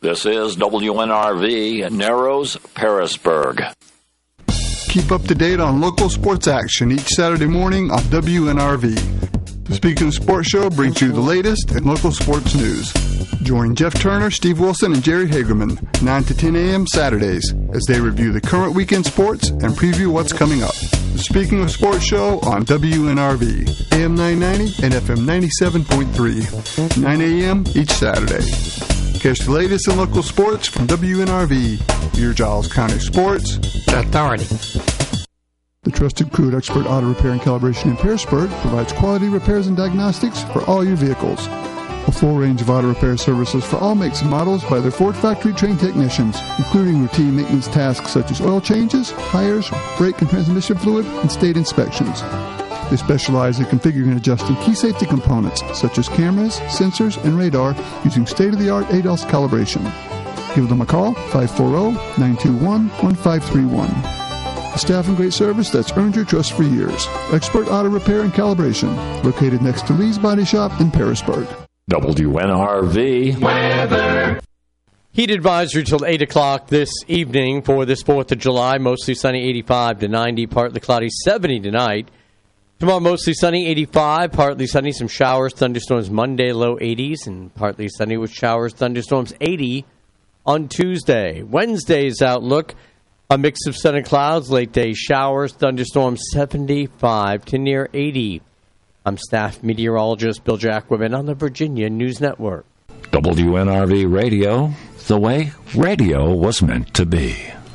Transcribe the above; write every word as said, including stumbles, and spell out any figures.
This is W N R V, Narrows, Pearisburg. Keep up to date on local sports action each Saturday morning on W N R V. The Speaking of Sports Show brings you the latest in local sports news. Join Jeff Turner, Steve Wilson, and Jerry Hagerman, nine to ten a.m. Saturdays, as they review the current weekend sports and preview what's coming up. The Speaking of Sports Show on W N R V, A M nine ninety and F M ninety-seven point three, nine a.m. each Saturday. Catch the latest in local sports from W N R V, your Giles County Sports Authority. The trusted crew at Expert Auto Repair and Calibration in Pearisburg provides quality repairs and diagnostics for all your vehicles. A full range of auto repair services for all makes and models by their Ford factory-trained technicians, including routine maintenance tasks such as oil changes, tires, brake and transmission fluid, and state inspections. They specialize in configuring and adjusting key safety components such as cameras, sensors, and radar using state-of-the-art A D A S calibration. Give them a call, five four zero, nine two one, one five three one. A staff and great service that's earned your trust for years. Expert Auto Repair and Calibration, located next to Lee's Body Shop in Pearisburg. W N R V weather. Heat advisory till eight o'clock this evening for this fourth of July. Mostly sunny, eighty-five to ninety. Partly cloudy, seventy tonight. Tomorrow, mostly sunny, eighty-five. Partly sunny, some showers, thunderstorms Monday, low eighties. And partly sunny with showers, thunderstorms, eighty on Tuesday. Wednesday's outlook, a mix of sun and clouds. Late day showers, thunderstorms, seventy-five to near eighty. I'm staff meteorologist Bill Jacquemin on the Virginia News Network. W N R V Radio, the way radio was meant to be.